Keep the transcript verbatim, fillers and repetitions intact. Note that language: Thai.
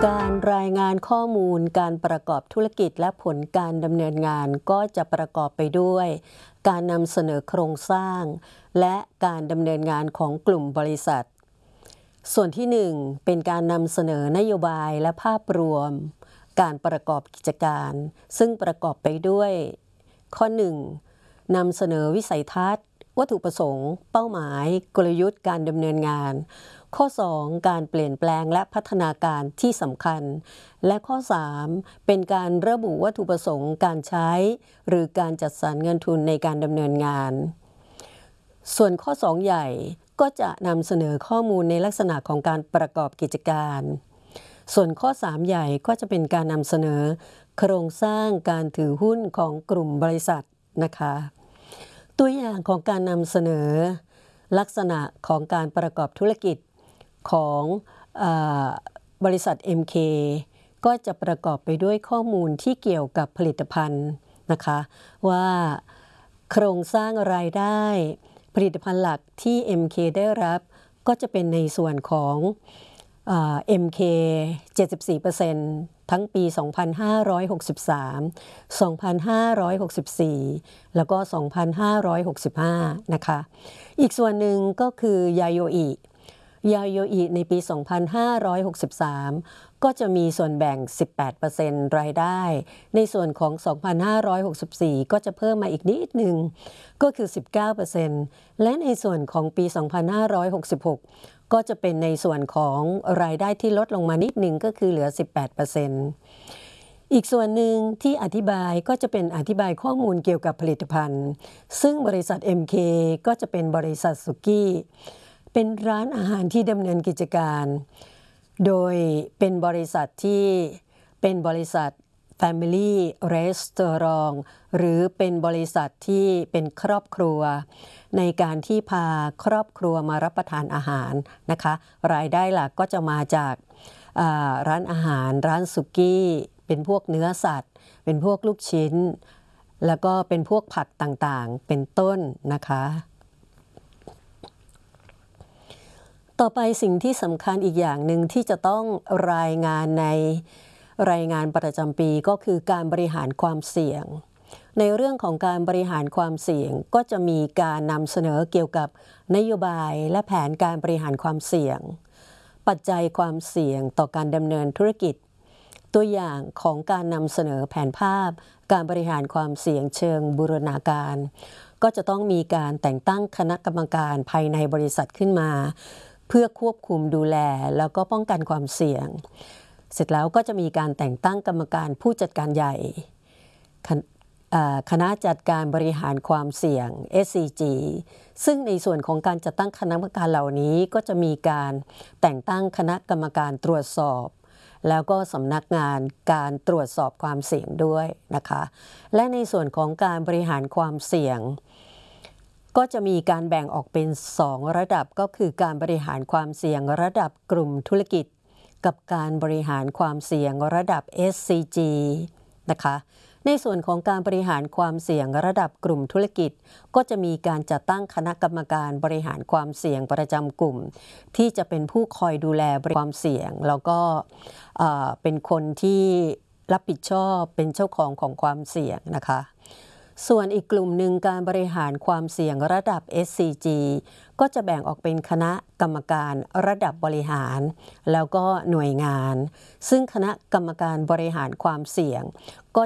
การรายงานข้อมูลการประกอบธุรกิจและผลการดำเนินงานก็จะประกอบไปด้วยการนำเสนอโครงสร้างและการดำเนินงานของกลุ่มบริษัทส่วนที่หนึ่งเป็นการนำเสนอนโยบายและภาพรวมการประกอบกิจการซึ่งประกอบไปด้วยข้อหนึ่งนำเสนอวิสัยทัศน์วัตถุประสงค์เป้าหมายกลยุทธ์การดำเนินงานข้อสองการเปลี่ยนแปลงและพัฒนาการที่สำคัญและข้อสามเป็นการระบุวัตถุประสงค์การใช้หรือการจัดสรรเงินทุนในการดำเนินงานส่วนข้อสองใหญ่ก็จะนำเสนอข้อมูลในลักษณะของการประกอบกิจการส่วนข้อสามใหญ่ก็จะเป็นการนำเสนอโครงสร้างการถือหุ้นของกลุ่มบริษัทนะคะตัวอย่างของการนำเสนอลักษณะของการประกอบธุรกิจของเอ่อบริษัท เอ็ม เค ก็จะประกอบไปด้วยข้อมูลที่เกี่ยวกับผลิตภัณฑ์นะคะว่าโครงสร้างรายได้ผลิตภัณฑ์หลักที่ เอ็ม เค ได้รับก็จะเป็นในส่วนของเอ่อ เอ็ม เค เจ็ดสิบสี่เปอร์เซ็นต์ ทั้งปี สองพันห้าร้อยหกสิบสาม สองพันห้าร้อยหกสิบสี่ แล้วก็ สองพันห้าร้อยหกสิบห้า นะคะอีกส่วนหนึ่งก็คือยาโยอิยาโยอิในปี สองพันห้าร้อยหกสิบสาม ก็จะมีส่วนแบ่ง สิบแปดเปอร์เซ็นต์ รายได้ในส่วนของ สองพันห้าร้อยหกสิบสี่ ก็จะเพิ่มมาอีกนิดนึงก็คือ สิบเก้าเปอร์เซ็นต์ และในส่วนของปี สองพันห้าร้อยหกสิบหก ก็จะเป็นในส่วนของรายได้ที่ลดลงมานิดนึงก็คือเหลือ สิบแปดเปอร์เซ็นต์ อีกส่วนหนึ่งที่อธิบายก็จะเป็นอธิบายข้อมูลเกี่ยวกับผลิตภัณฑ์ซึ่งบริษัท เอ็ม เค ก็จะเป็นบริษัทสุกี้เป็นร้านอาหารที่ดำเนินกิจการโดยเป็นบริษัทที่เป็นบริษัท Family Restaurant หรือเป็นบริษัทที่เป็นครอบครัวในการที่พาครอบครัวมารับประทานอาหารนะคะรายได้หลักก็จะมาจากร้านอาหารร้านสุกี้เป็นพวกเนื้อสัตว์เป็นพวกลูกชิ้นแล้วก็เป็นพวกผักต่างๆเป็นต้นนะคะต่อไปสิ่งที่สำคัญอีกอย่างหนึ่งที่จะต้องรายงานในรายงานประจำปีก็คือการบริหารความเสี่ยงในเรื่องของการบริหารความเสี่ยงก็จะมีการนำเสนอเกี่ยวกับนโยบายและแผนการบริหารความเสี่ยงปัจจัยความเสี่ยงต่อการดำเนินธุรกิจตัวอย่างของการนำเสนอแผนภาพการบริหารความเสี่ยงเชิงบูรณาการก็จะต้องมีการแต่งตั้งคณะกรรมการภายในบริษัทขึ้นมาเพื่อควบคุมดูแลแล้วก็ป้องกันความเสี่ยงเสร็จแล้วก็จะมีการแต่งตั้งกรรมการผู้จัดการใหญ่คณะจัดการบริหารความเสี่ยง เอส ซี จี ซึ่งในส่วนของการจัดตั้งคณะกรรมการเหล่านี้ก็จะมีการแต่งตั้งคณะกรรมการตรวจสอบแล้วก็สำนักงานการตรวจสอบความเสี่ยงด้วยนะคะและในส่วนของการบริหารความเสี่ยงก็จะมีการแบ่งออกเป็นสองระดับก็คือการบริหารความเสี่ยงระดับกลุ่มธุรกิจกับการบริหารความเสี่ยงระดับ เอส ซี จี นะคะในส่วนของการบริหารความเสี่ยงระดับกลุ่มธุรกิจก็จะมีการจัดตั้งคณะกรรมการบริหารความเสี่ยงประจำกลุ่มที่จะเป็นผู้คอยดูแลความเสี่ยงแล้วก็เป็นคนที่รับผิดชอบเป็นเจ้าของของความเสี่ยงนะคะส่วนอีกกลุ่มหนึ่งการบริหารความเสี่ยงระดับ เอส ซี จี ก็จะแบ่งออกเป็นคณะกรรมการระดับบริหารแล้วก็หน่วยงานซึ่งคณะกรรมการบริหารความเสี่ยงก็